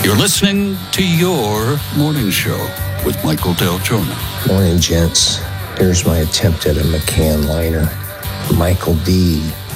You're listening to Your Morning Show with Michael Del Giorno. Morning, gents. Here's my attempt at a McCann liner. Michael D.